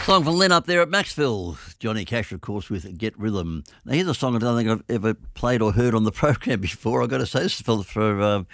Song from Len up there at Maxville. Johnny Cash, of course, with Get Rhythm. Now, here's a song I don't think I've ever played or heard on the program before. I've got to say, this is for